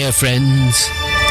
dear friends.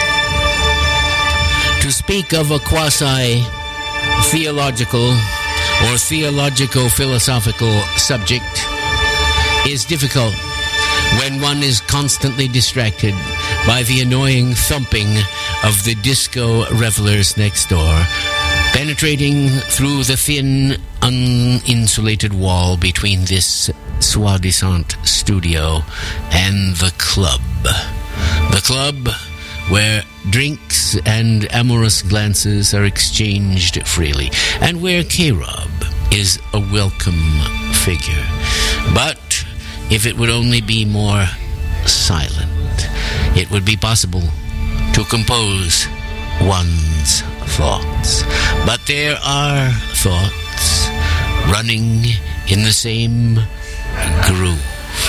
To speak of a quasi-theological or theologico-philosophical subject is difficult when one is constantly distracted by the annoying thumping of the disco revelers next door, penetrating through the thin, uninsulated wall between this soi-disant studio and the club. The club where drinks and amorous glances are exchanged freely, and where K-Rob is a welcome figure. But if it would only be more silent, it would be possible to compose one's thoughts. But there are thoughts running in the same groove.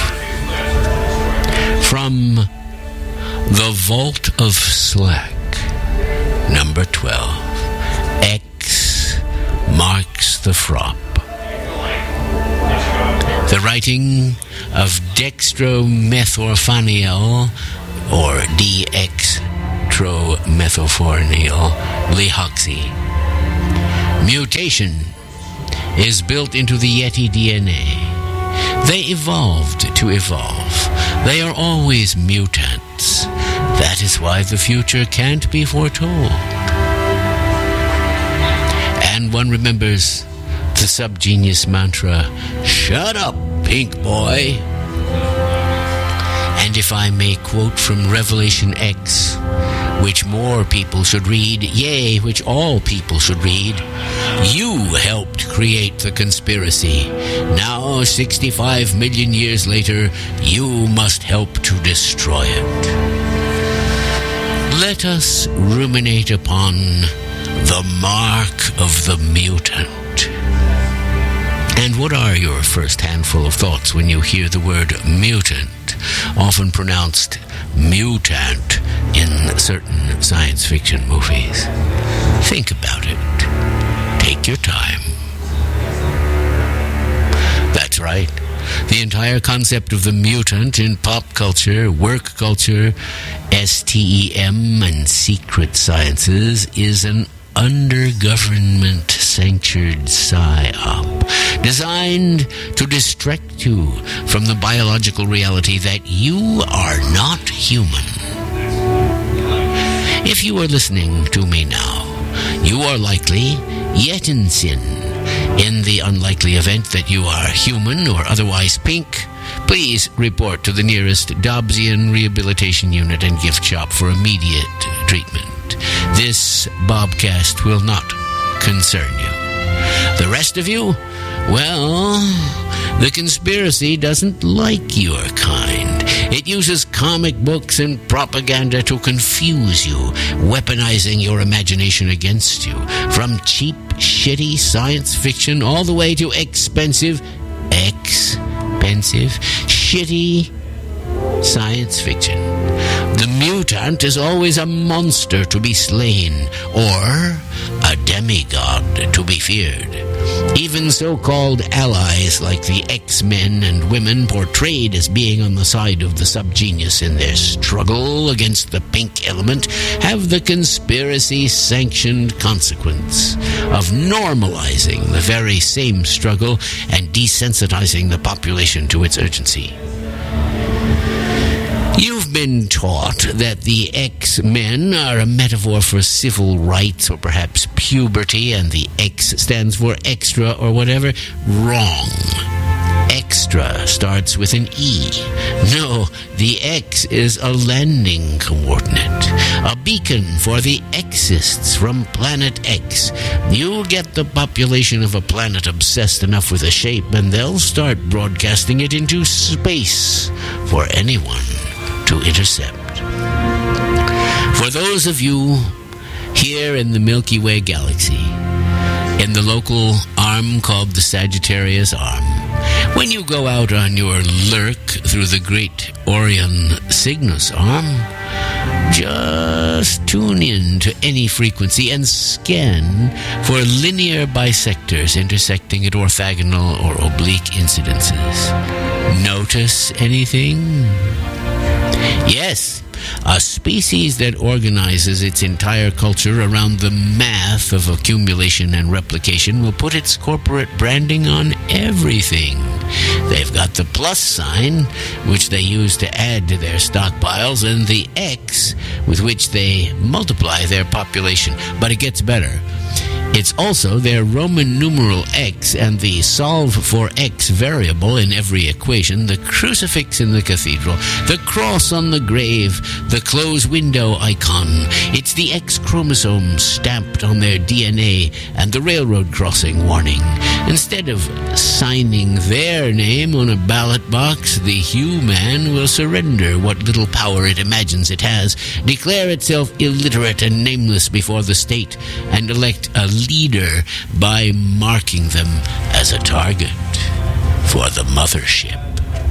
From the Vault of Slack, number 12, X marks the frop. The writing of dextromethorphanol, or dextromethorphanol lehoxy. Mutation is built into the Yeti DNA. They evolved to evolve. They are always mutants. That is why the future can't be foretold. And one remembers the subgenius mantra, "Shut up, pink boy." And if I may quote from Revelation X, which more people should read, yea, which all people should read, "You helped create the conspiracy. Now, 65 million years later, you must help to destroy it." Let us ruminate upon the mark of the mutant. And what are your first handful of thoughts when you hear the word mutant, often pronounced mutant in certain science fiction movies? Think about it. Take your time. That's right. The entire concept of the mutant in pop culture, work culture, STEM, and secret sciences is an under-government sanctured psyop designed to distract you from the biological reality that you are not human. If you are listening to me now, you are likely yet in sin. In the unlikely event that you are human or otherwise pink, please report to the nearest Dobbsian rehabilitation unit and gift shop for immediate treatment. This Bobcast will not concern you. The rest of you, well, the conspiracy doesn't like your kind. It uses comic books and propaganda to confuse you, weaponizing your imagination against you. From cheap, shitty science fiction all the way to expensive, shitty science fiction. The mutant is always a monster to be slain, or a demigod to be feared. Even so-called allies like the X-Men and women portrayed as being on the side of the subgenius in their struggle against the pink element have the conspiracy-sanctioned consequence of normalizing the very same struggle and desensitizing the population to its urgency. You've been taught that the X-Men are a metaphor for civil rights or perhaps puberty, and the X stands for extra or whatever. Wrong. Extra starts with an E. No, the X is a landing coordinate, a beacon for the Xists from Planet X. You get the population of a planet obsessed enough with a shape, and they'll start broadcasting it into space for anyone to intercept. For those of you here in the Milky Way galaxy, in the local arm called the Sagittarius Arm, when you go out on your lurk through the great Orion Cygnus Arm, just tune in to any frequency and scan for linear bisectors intersecting at orthogonal or oblique incidences. Notice anything? Yes, a species that organizes its entire culture around the math of accumulation and replication will put its corporate branding on everything. They've got the plus sign, which they use to add to their stockpiles, and the X, with which they multiply their population. But it gets better. It's also their Roman numeral X and the solve for X variable in every equation, the crucifix in the cathedral, the cross on the grave, the close window icon. It's the X chromosome stamped on their DNA and the railroad crossing warning. Instead of signing their name on a ballot box, the human will surrender what little power it imagines it has, declare itself illiterate and nameless before the state, and elect a leader by marking them as a target for the mothership.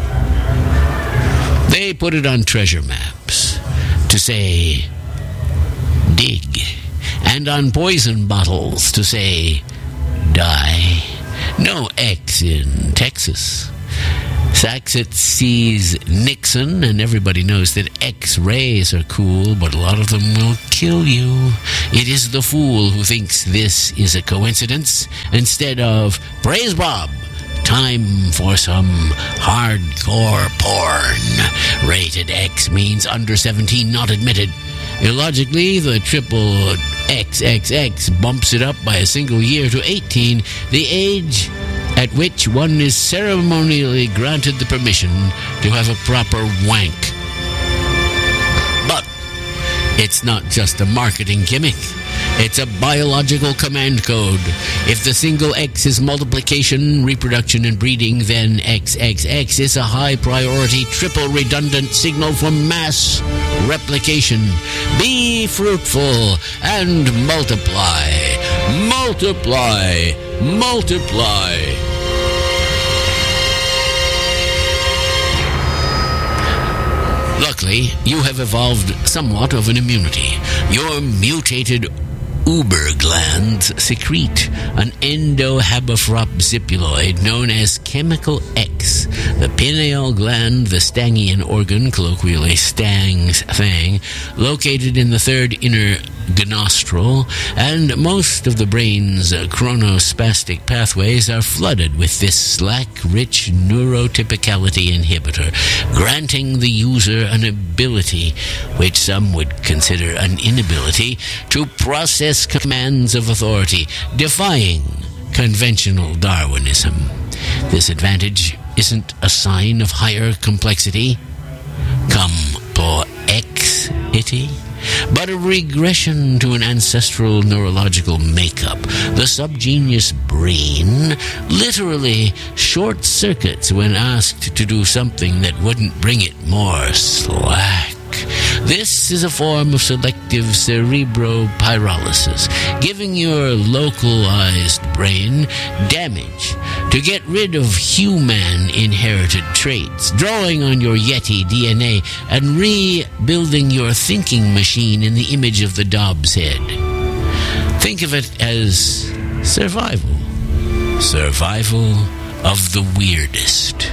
They put it on treasure maps to say, dig, and on poison bottles to say, die. No X in Texas. Saxett sees Nixon, and everybody knows that X-rays are cool, but a lot of them will kill you. It is the fool who thinks this is a coincidence instead of, praise Bob, time for some hardcore porn. Rated X means under 17, not admitted. Illogically, the triple XXX bumps it up by a single year to 18, the age at which one is ceremonially granted the permission to have a proper wank. But it's not just a marketing gimmick. It's a biological command code. If the single X is multiplication, reproduction, and breeding, then XXX is a high-priority, triple-redundant signal for mass replication. Be fruitful and multiply. Multiply. Multiply. Luckily, you have evolved somewhat of an immunity. Your mutated Uber glands secrete an endohabofrop known as chemical X. The pineal gland, the Stangian organ, colloquially Stang's fang, located in the third inner gnostril, and most of the brain's chronospastic pathways are flooded with this slack-rich neurotypicality inhibitor, granting the user an ability, which some would consider an inability, to process commands of authority, defying conventional Darwinism. This advantage isn't a sign of higher complexity, complexity, but a regression to an ancestral neurological makeup. The subgenius brain literally short-circuits when asked to do something that wouldn't bring it more slack. This is a form of selective cerebropyrolysis, giving your localized brain damage to get rid of human inherited traits, drawing on your Yeti DNA and rebuilding your thinking machine in the image of the Dobbs head. Think of it as survival. Survival of the weirdest.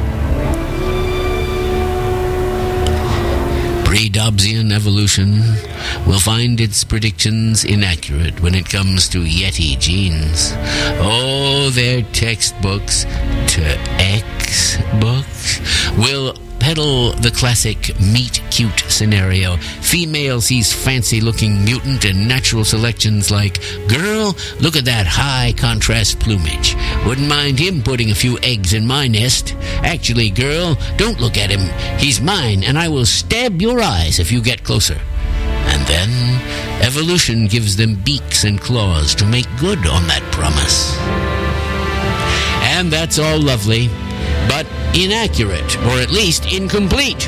Pre-Dobbsian evolution will find its predictions inaccurate when it comes to Yeti genes. Oh, their textbooks to X books will peddle the classic meet-cute scenario. Female sees fancy-looking mutant and natural selections like, girl, look at that high-contrast plumage. Wouldn't mind him putting a few eggs in my nest. Actually, girl, don't look at him. He's mine, and I will stab your eyes if you get closer. And then, evolution gives them beaks and claws to make good on that promise. And that's all lovely, but inaccurate, or at least incomplete.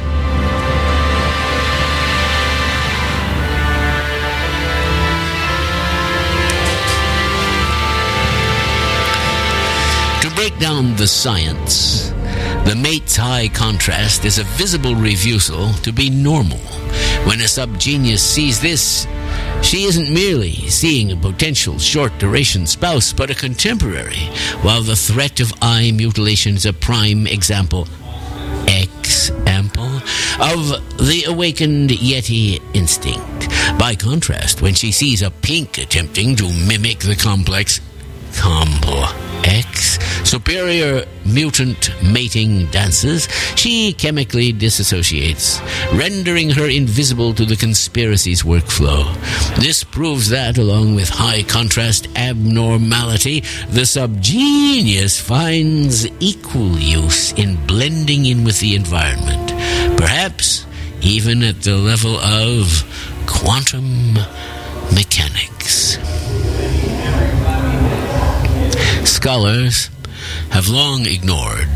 To break down the science, the mate's high contrast is a visible refusal to be normal. When a subgenius sees this, she isn't merely seeing a potential short-duration spouse, but a contemporary, while the threat of eye mutilation is a prime example. Example? A of the awakened Yeti instinct. By contrast, when she sees a pink attempting to mimic the complex superior mutant mating dances, she chemically disassociates, rendering her invisible to the conspiracy's workflow. This proves that, along with high contrast abnormality, the subgenius finds equal use in blending in with the environment, perhaps even at the level of quantum mechanics. Scholars have long ignored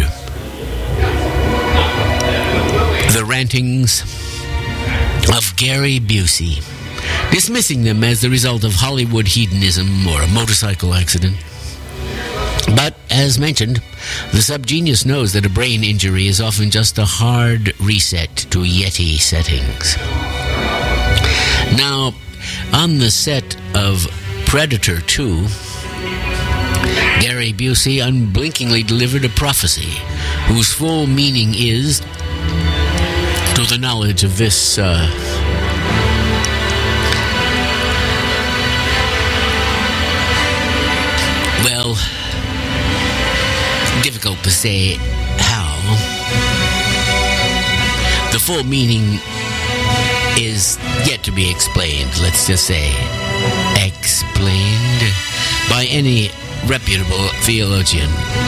the rantings of Gary Busey, dismissing them as the result of Hollywood hedonism or a motorcycle accident. But, as mentioned, the subgenius knows that a brain injury is often just a hard reset to Yeti settings. Now, on the set of Predator 2, Gary Busey unblinkingly delivered a prophecy whose full meaning is, to the knowledge of this difficult to say how. The full meaning is yet to be explained, let's just say explained, by any reputable theologian.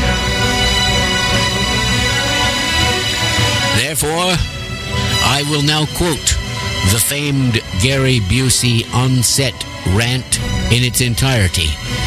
Therefore, I will now quote the famed Gary Busey on-set rant in its entirety.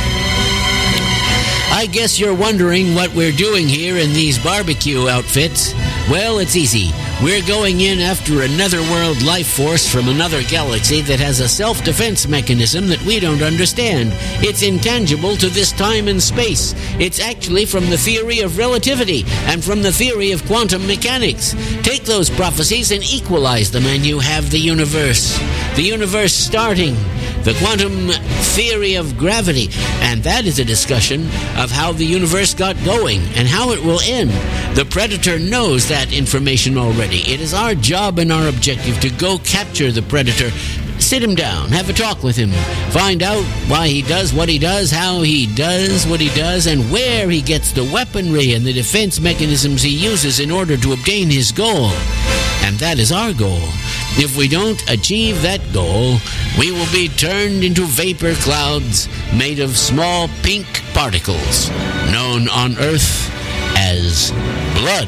I guess you're wondering what we're doing here in these barbecue outfits. Well, it's easy. We're going in after another world life force from another galaxy that has a self-defense mechanism that we don't understand. It's intangible to this time and space. It's actually from the theory of relativity and from the theory of quantum mechanics. Take those prophecies and equalize them and you have the universe. The universe starting. The quantum theory of gravity. And that is a discussion of how the universe got going and how it will end. The Predator knows that information already. It is our job and our objective to go capture the Predator, sit him down, have a talk with him, find out why he does what he does, how he does what he does, and where he gets the weaponry and the defense mechanisms he uses in order to obtain his goal. And that is our goal. If we don't achieve that goal, we will be turned into vapor clouds made of small pink particles, known on Earth as blood.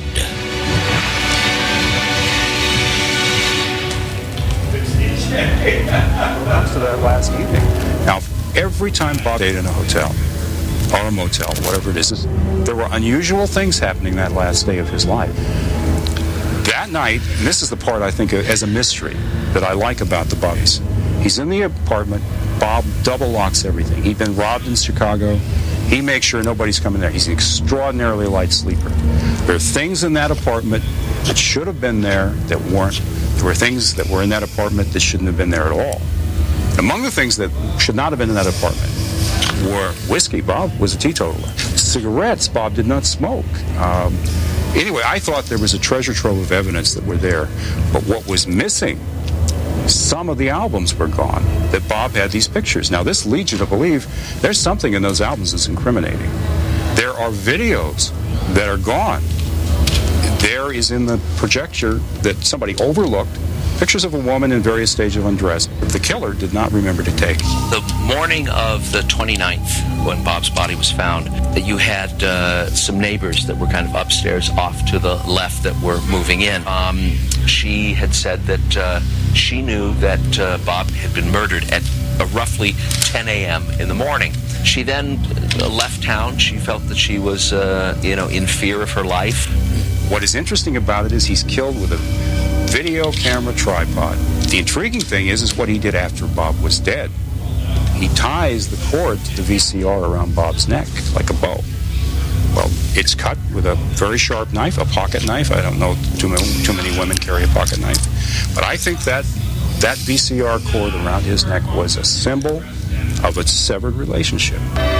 Comes to that last evening. Now, every time Bob stayed in a hotel or a motel, whatever it is, there were unusual things happening that last day of his life. That night, and this is the part I think as a mystery that I like about the Bubbies. He's in the apartment. Bob double locks everything. He'd been robbed in Chicago. He makes sure nobody's coming there. He's an extraordinarily light sleeper. There are things in that apartment that should have been there that weren't. There were things that were in that apartment that shouldn't have been there at all. Among the things that should not have been in that apartment were whiskey. Bob was a teetotaler. Cigarettes. Bob did not smoke. Anyway, I thought there was a treasure trove of evidence that were there. But what was missing, some of the albums were gone, that Bob had these pictures. Now, this leads you to believe there's something in those albums that's incriminating. There are videos that are gone. There is in the projector that somebody overlooked pictures of a woman in various stages of undress. The killer did not remember to take. The morning of the 29th, when Bob's body was found, that you had some neighbors that were kind of upstairs off to the left that were moving in. She had said that she knew that Bob had been murdered at roughly 10 a.m. in the morning. She then left town. She felt that she was, in fear of her life. What is interesting about it is he's killed with a video camera tripod. The intriguing thing is what he did after Bob was dead. He ties the cord to the VCR around Bob's neck like a bow. Well, it's cut with a very sharp knife, a pocket knife. I don't know too many women carry a pocket knife. But I think that VCR cord around his neck was a symbol of a severed relationship.